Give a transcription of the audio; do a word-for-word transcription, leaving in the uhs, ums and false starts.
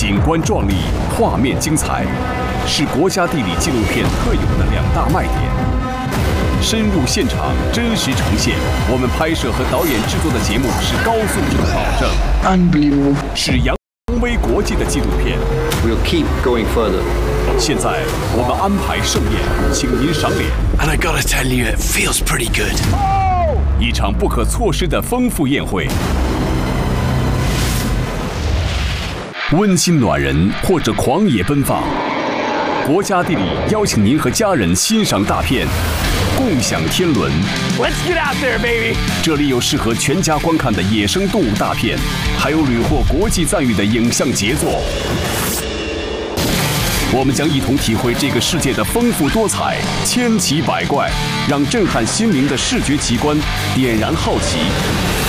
景观壮丽，画面精彩，是国家地理纪录片特有的两大卖点。深入现场，真实呈现。我们拍摄和导演制作的节目是高素质的保证。 Unbelievable， 是扬威国际的纪录片。 We'll keep going further. 现在我们安排盛宴，请您赏脸。 And I gotta tell you, it feels pretty good. 一场不可错失的丰富宴会，温馨暖人或者狂野奔放。国家地理邀请您和家人欣赏大片，共享天伦。 Let's get out there, baby. 这里有适合全家观看的野生动物大片，还有屡获国际赞誉的影像杰作。我们将一同体会这个世界的丰富多彩、千奇百怪，让震撼心灵的视觉奇观点燃好奇。